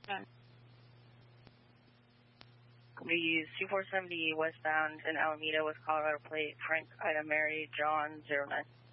We use 2470 westbound in Alameda with Colorado plate, Frank Ida Mary John 09.